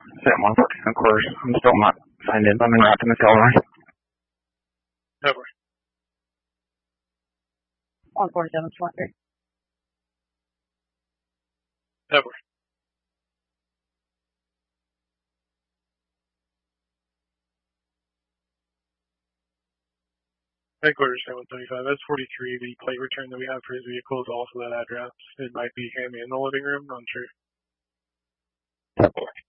Set 114, of course. I'm still not signed in. I'm en route to Miss Elroy. Over. 147, 23. Over. Headquarters 725. That's 43. The plate return that we have for his vehicle is also that address. It might be him in the living room, unsure.